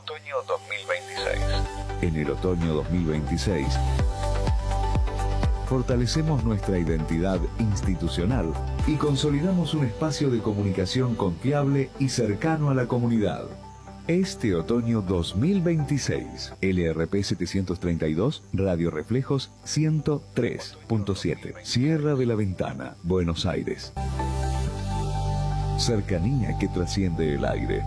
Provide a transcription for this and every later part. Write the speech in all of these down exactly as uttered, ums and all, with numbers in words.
otoño dos mil veintiséis. En el otoño dos mil veintiséis, fortalecemos nuestra identidad institucional y consolidamos un espacio de comunicación confiable y cercano a la comunidad. Este otoño dos mil veintiséis, L R P setecientos treinta y dos, Radio Reflejos ciento tres punto siete, Sierra de la Ventana, Buenos Aires. Cercanía que trasciende el aire.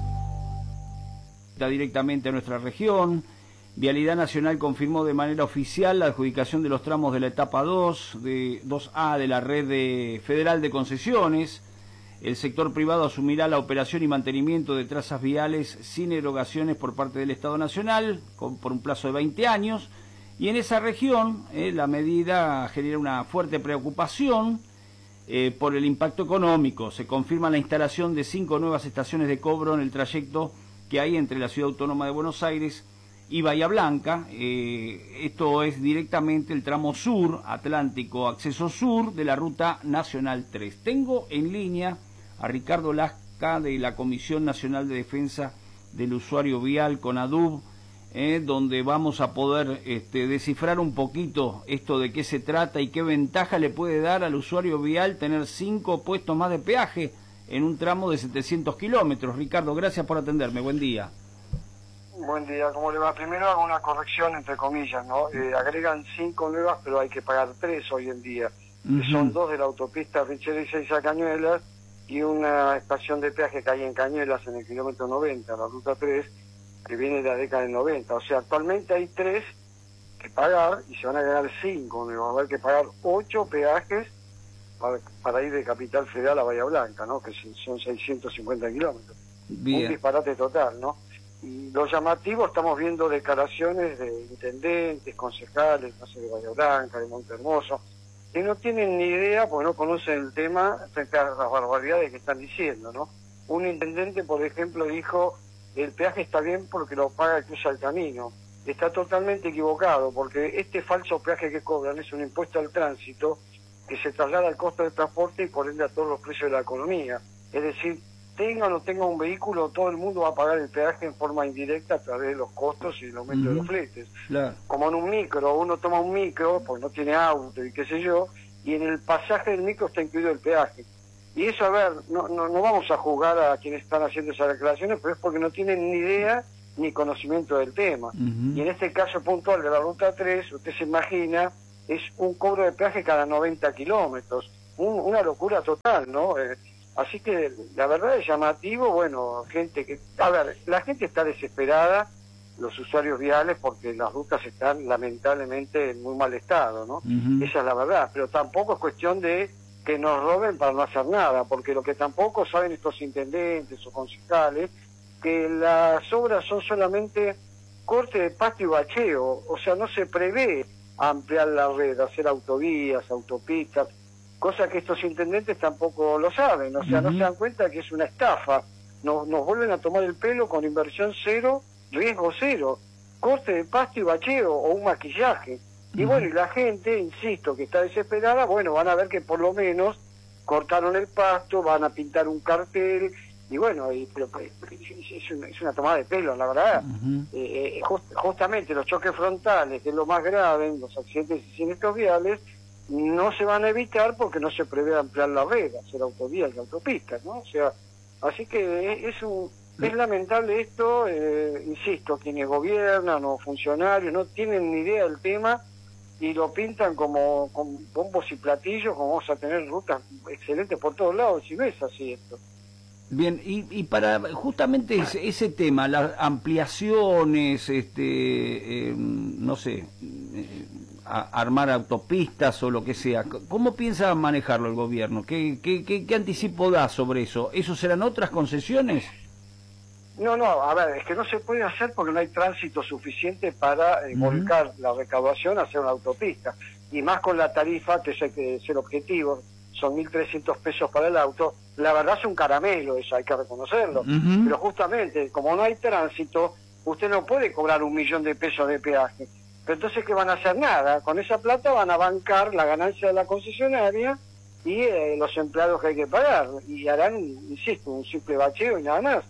Directamente a nuestra región, Vialidad Nacional confirmó de manera oficial la adjudicación de los tramos de la etapa dos, de dos A de la red de federal de concesiones. El sector privado asumirá la operación y mantenimiento de trazas viales sin erogaciones por parte del Estado Nacional, con, por un plazo de veinte años, y en esa región eh, la medida genera una fuerte preocupación eh, por el impacto económico. Se confirma la instalación de cinco nuevas estaciones de cobro en el trayecto que hay entre la Ciudad Autónoma de Buenos Aires y Bahía Blanca. Eh, esto es directamente el tramo sur, Atlántico, acceso sur de la Ruta Nacional tres. Tengo en línea a Ricardo Lasca de la Comisión Nacional de Defensa del Usuario Vial, CONADUV, eh, donde vamos a poder este, descifrar un poquito esto de qué se trata y qué ventaja le puede dar al usuario vial tener cinco puestos más de peaje en un tramo de setecientos kilómetros. Ricardo, gracias por atenderme, buen día. Buen día, ¿cómo le va? Primero hago una corrección entre comillas, ¿no? Eh, agregan cinco nuevas, pero hay que pagar tres hoy en día. Uh-huh. Que son dos de la autopista Richero y seis a Cañuelas y una estación de peaje que hay en Cañuelas en el kilómetro noventa, la ruta tres, que viene de la década del noventa. O sea, actualmente hay tres que pagar y se van a agregar cinco, ¿no? Va a haber que pagar ocho peajes para, para ir de Capital Federal a Bahía Blanca, ¿no? Que son seiscientos cincuenta kilómetros. Bien. Un disparate total, ¿no? Y lo llamativo, estamos viendo declaraciones de intendentes, concejales, no sé, de Bahía Blanca, de Montehermoso, que no tienen ni idea, porque no conocen el tema, frente a las barbaridades que están diciendo, ¿no? Un intendente, por ejemplo, dijo, el peaje está bien porque lo paga el que usa el camino. Está totalmente equivocado, porque este falso peaje que cobran es un impuesto al tránsito que se traslada al costo de transporte y por ende a todos los precios de la economía. Es decir, tenga o no tenga un vehículo, todo el mundo va a pagar el peaje en forma indirecta a través de los costos y el aumento uh-huh. de los fletes. Claro. Como en un micro, uno toma un micro, pues no tiene auto y qué sé yo, y en el pasaje del micro está incluido el peaje. Y eso, a ver, no, no, no vamos a juzgar a quienes están haciendo esas declaraciones, pero es porque no tienen ni idea ni conocimiento del tema. Uh-huh. Y en este caso puntual de la Ruta tres, usted se imagina, es un cobro de peaje cada noventa kilómetros. Un, una locura total, ¿no? Eh, así que la verdad es llamativo, bueno, gente que... A ver, la gente está desesperada, los usuarios viales, porque las rutas están lamentablemente en muy mal estado, ¿no? Uh-huh. Esa es la verdad, pero tampoco es cuestión de que nos roben para no hacer nada, porque lo que tampoco saben estos intendentes o concejales, que las obras son solamente corte de pasto y bacheo, o sea, no se prevé ampliar la red, hacer autovías, autopistas, cosa que estos intendentes tampoco lo saben, o sea, uh-huh. no se dan cuenta que es una estafa, nos, nos vuelven a tomar el pelo con inversión cero, riesgo cero, corte de pasto y bacheo o un maquillaje. Y uh-huh. bueno, y la gente, insisto, que está desesperada, bueno, van a ver que por lo menos cortaron el pasto, van a pintar un cartel, y bueno, y, pero, es, una, es una tomada de pelo, la verdad. Uh-huh. eh, just, justamente los choques frontales, que es lo más grave, los accidentes y siniestros viales, no se van a evitar porque no se prevé ampliar la red, hacer autovías y autopistas, ¿no? O sea, así que es un... Es lamentable esto, eh, insisto, quienes gobiernan o funcionarios no tienen ni idea del tema y lo pintan como con bombos y platillos, como vamos a tener rutas excelentes por todos lados, y no es así esto. Bien, y, y para justamente ese, ese tema, las ampliaciones, este, eh, no sé, eh, a, armar autopistas o lo que sea, ¿cómo piensa manejarlo el gobierno? ¿Qué, qué, qué, qué anticipo da sobre eso? ¿Eso serán otras concesiones? No, no, a ver, es que no se puede hacer porque no hay tránsito suficiente para eh, volcar uh-huh. la recaudación a hacer una autopista. Y más con la tarifa, que es el, que es el objetivo, son mil trescientos pesos para el auto. La verdad es un caramelo eso, hay que reconocerlo. Uh-huh. Pero justamente, como no hay tránsito, usted no puede cobrar un millón de pesos de peaje. Pero entonces, ¿qué van a hacer? Nada. Con esa plata van a bancar la ganancia de la concesionaria y eh, los empleados que hay que pagar. Y harán, insisto, un simple bacheo y nada más.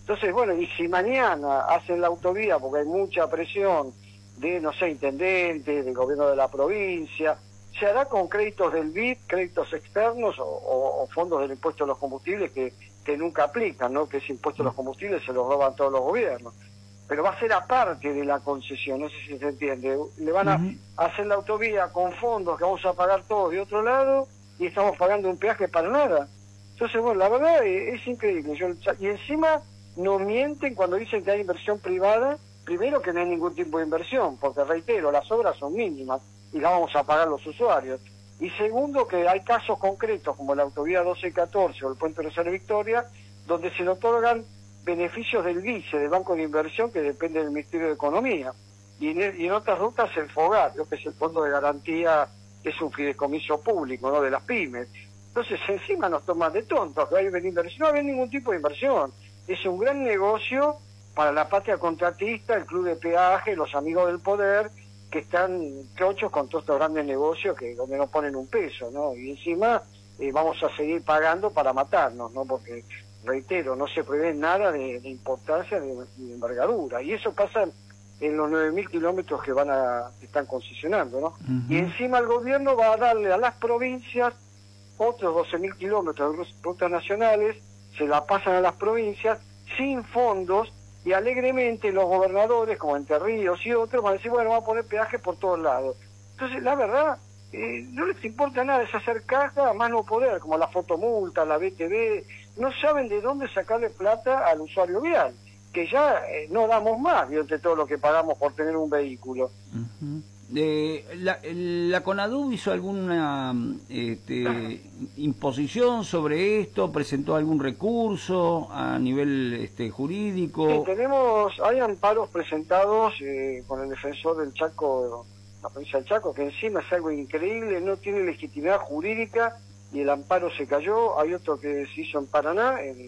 Entonces, bueno, y si mañana hacen la autovía, porque hay mucha presión de, no sé, intendentes, del gobierno de la provincia, se hará con créditos del B I D, créditos externos o, o, o fondos del impuesto a los combustibles que, que nunca aplican, ¿no? Que ese impuesto a los combustibles se lo roban todos los gobiernos. Pero va a ser aparte de la concesión, no sé si se entiende. Le van a uh-huh. hacer la autovía con fondos que vamos a pagar todos de otro lado y estamos pagando un peaje para nada. Entonces, bueno, la verdad es, es increíble. Yo, y encima no mienten cuando dicen que hay inversión privada. Primero, que no hay ningún tipo de inversión, porque reitero, las obras son mínimas y las vamos a pagar los usuarios. Y segundo, que hay casos concretos como la autovía doce y catorce o el puente Rosario Victoria, donde se le otorgan beneficios del BICE, del Banco de Inversión, que depende del Ministerio de Economía. Y en, y en otras rutas el FOGAR, lo que es el Fondo de Garantía, que es un fideicomiso público, ¿no?, de las pymes. Entonces encima nos toman de tontos, que hay inversión. No hay ningún tipo de inversión. Es un gran negocio para la patria contratista, el club de peaje, los amigos del poder, que están chochos con todos estos grandes negocios que donde no ponen un peso, ¿no? Y encima eh, vamos a seguir pagando para matarnos, ¿no? Porque, reitero, no se prevé nada de, de importancia ni de, de envergadura. Y eso pasa en los nueve mil kilómetros que van a que están concesionando, ¿no? Uh-huh. Y encima el gobierno va a darle a las provincias otros doce mil kilómetros de rutas nacionales, se la pasan a las provincias sin fondos, y alegremente los gobernadores, como Entre Ríos y otros, van a decir, bueno, vamos a poner peaje por todos lados. Entonces, la verdad, eh, no les importa nada, es hacer caja a más no poder, como la fotomulta, la B T V, no saben de dónde sacarle plata al usuario vial, que ya eh, no damos más, entre todo lo que pagamos por tener un vehículo. Uh-huh. Eh, la, la CONADUB hizo alguna este, imposición sobre esto, presentó algún recurso a nivel este, jurídico. Sí, tenemos, hay amparos presentados eh, con el defensor del Chaco, la provincia del Chaco, que encima es algo increíble, no tiene legitimidad jurídica y el amparo se cayó. Hay otro que se hizo en Paraná, en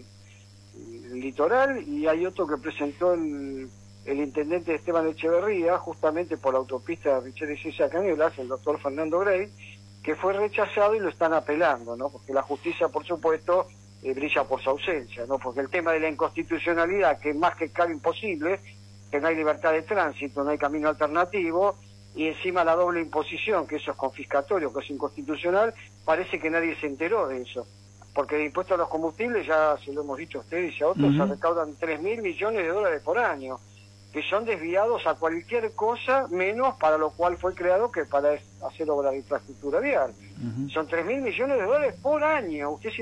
el litoral, y hay otro que presentó el el intendente Esteban Echeverría, justamente por la autopista Richard y César Canelas, el doctor Fernando Grey, que fue rechazado y lo están apelando, ¿no? Porque la justicia, por supuesto, eh, brilla por su ausencia, ¿no? Porque el tema de la inconstitucionalidad, que es más que claro imposible, que no hay libertad de tránsito, no hay camino alternativo, y encima la doble imposición, que eso es confiscatorio, que es inconstitucional, parece que nadie se enteró de eso. Porque de impuestos a los combustibles, ya se lo hemos dicho a ustedes y a otros, uh-huh. se recaudan tres mil millones de dólares por año, que son desviados a cualquier cosa menos para lo cual fue creado, que para hacer obra de infraestructura vial. Uh-huh. Son tres mil millones de dólares por año. Usted